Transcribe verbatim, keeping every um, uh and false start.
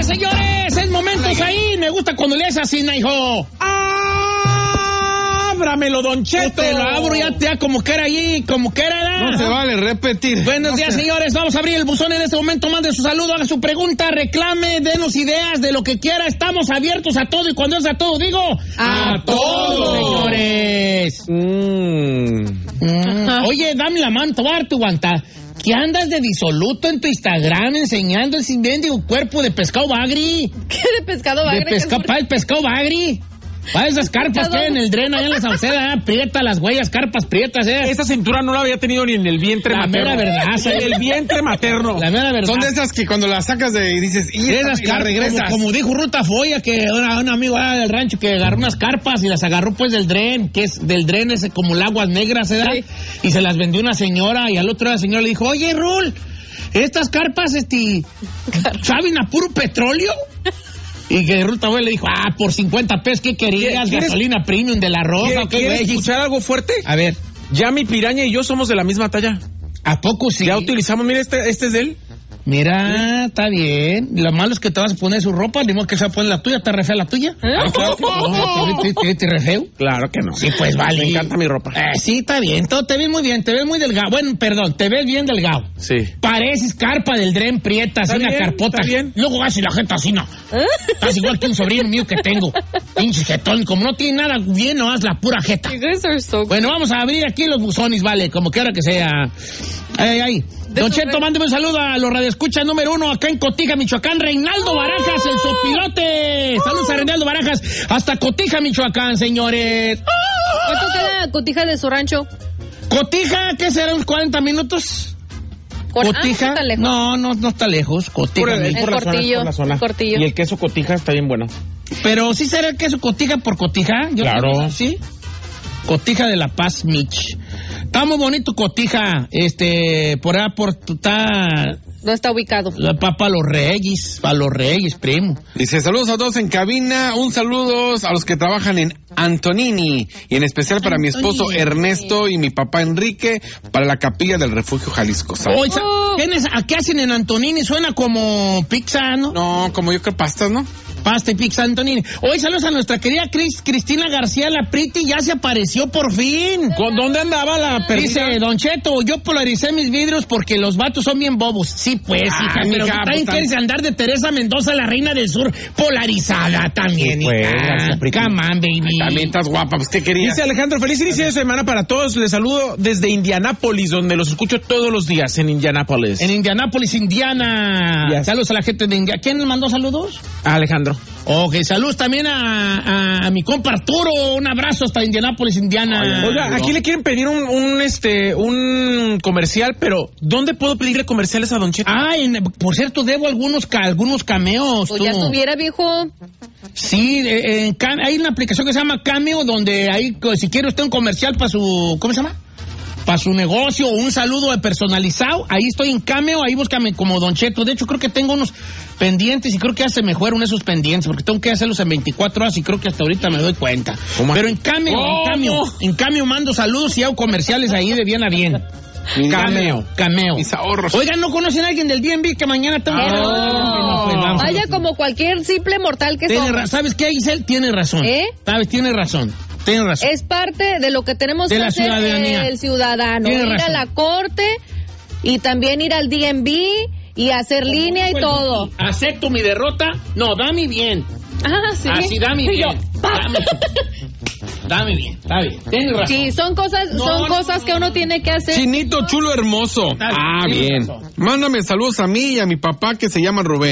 días, señores. Es momentos ahí. Me gusta cuando lees así, hijo. Ábramelo, Don Cheto. Te lo abro ya, ya como que era allí, como que era. No se vale repetir. Buenos no días, se... señores. Vamos a abrir el buzón en este momento. Mande su saludo, haga su pregunta, reclame, denos ideas de lo que quiera. Estamos abiertos a todo y cuando es a todo, digo a, a todo, señores. Mm. Mm. Oye, dame la mano, te voy a dar tu guanta. ¿Qué andas de disoluto en tu Instagram enseñando ese mendigo cuerpo de pescado bagri? ¿Qué de pescado bagri? De pescado, para el pescado bagri. Para esas carpas que hay en el dreno, allá en la Sauceda, aprieta las huellas, carpas prietas, eh. Esta cintura no la había tenido ni en el vientre la materno. La mera verdad, en el vientre materno. La mera verdad. Son de esas que cuando las sacas de y dices, y esas y la carpas, regresas. Como, como dijo Ruta Foya, que una, un amigo del rancho que agarró unas carpas y las agarró pues del dren, que es del dren ese como el aguas negras, ¿eh? Sí. Y se las vendió una señora y al otro día la señora le dijo, oye, Rul, estas carpas, este, ¿saben a puro petróleo? Y que Ruta Foya le dijo, ah, por cincuenta pesos, ¿qué querías? Gasolina premium de la Roja. ¿Quieres, ¿quieres escuchar algo fuerte? A ver. Ya mi piraña y yo somos de la misma talla. ¿A poco sí? Ya utilizamos, mira, este, este es de él. Mira, está bien. Lo malo es que te vas a poner su ropa, ni modo que se va a poner la tuya. ¿Te re fea la tuya? Ah, claro que no. ¿Te, te, te, te re feo? Claro que no. Sí, pues vale. Me encanta mi ropa. Eh, sí, está bien. Todo te ves muy bien. Te ves muy delgado. Bueno, perdón, te ves bien delgado. Sí. Pareces carpa del dren prieta, así una carpota. Está bien. Luego vas y la gente así no. Estás igual que un sobrino mío que tengo. Pinche jetón. Como no tiene nada bien, no haz la pura jeta. So bueno, vamos a abrir aquí los buzones, vale. Como quiera que sea. Ay, ay. Don Cheto, mándeme un saludo a los radioescuchas número uno acá en Cotija, Michoacán. Reinaldo Barajas, el sopilote. Saludos a Reinaldo Barajas. Hasta Cotija, Michoacán, señores. ¿Cuánto queda Cotija de su rancho? Cotija, ¿qué será? ¿Unos cuarenta minutos? Por, Cotija. Ah, no, no, no está lejos. Cotija. Por el, el, el por cortillo, la zona, por la zona. El cortillo. Y el queso Cotija está bien bueno. Pero sí será el queso Cotija por Cotija. Yo claro. Creo, sí. Cotija de La Paz, Mich. Está muy bonito Cotija, este, por allá por está. ¿Dónde está ubicado? Para los Reyes, para los Reyes, primo. Dice, saludos a todos en cabina, un saludo a los que trabajan en Antonini, y en especial para Antonini. Mi esposo Ernesto y mi papá Enrique, para la capilla del Refugio Jalisco. Oye, oh. ¿A qué hacen en Antonini? Suena como pizza, ¿no? No, como yo creo pastas, ¿no? Pasta y pizza Antonini. Hoy saludos a nuestra querida Cris, Cristina García, la Priti, ya se apareció por fin. ¿Con dónde andaba la perdida? Dice, Don Cheto, yo polaricé mis vidrios porque los vatos son bien bobos. Sí, pues, ah, hija, pero hija, también pues, quieres andar de Teresa Mendoza, la reina del sur, polarizada también, sí, pues, hija. Come on, baby. También estás guapa, pues, ¿qué querías? Dice Alejandro, feliz inicio de semana para todos. Les saludo desde Indianápolis, donde los escucho todos los días, en Indianápolis. En Indianápolis, Indiana. Yes. Saludos a la gente de Indiana. ¿Quién le mandó saludos? A Alejandro. Ok, saludos también a, a, a mi compa Arturo, un abrazo hasta Indianápolis, Indiana. Oiga, aquí le quieren pedir un, un este un comercial, pero ¿dónde puedo pedirle comerciales a Don Cheto? Ah, en, por cierto, debo algunos algunos cameos. Pues ya estuviera, viejo. Sí, eh, eh, hay una aplicación que se llama Cameo, donde hay, si quiere usted un comercial para su, ¿cómo se llama? Para su negocio o un saludo personalizado, ahí estoy en Cameo, ahí búscame como Don Cheto. De hecho, creo que tengo unos pendientes y creo que ya se me fueron esos pendientes, porque tengo que hacerlos en veinticuatro horas y creo que hasta ahorita me doy cuenta. ¿Cómo? Pero en Cameo, oh, en Cameo, no. en Cameo mando saludos y hago comerciales ahí de bien a bien. Cameo, Cameo. Mis ahorros. Oigan, ¿no conocen a alguien del B and B que mañana tengo? Oh. No, pues vamos, vaya como cualquier simple mortal que sea. ¿Sabes qué, Giselle? Tiene razón. ¿Eh? ¿Sabes? Tiene razón. Tienes razón. Es parte de lo que tenemos de que la hacer ciudadanía. El ciudadano. Tienes ir razón. a la corte y también ir al D M V y hacer línea y todo. ¿Acepto mi derrota? No, dame bien. Ah, sí. Así, dame bien. Dame, dame bien, está bien. Tienes razón. Sí, son cosas, no, son no, cosas no, que uno tiene que hacer. Chinito chulo hermoso. Ah, bien. Mándame saludos a mí y a mi papá que se llama Rubén.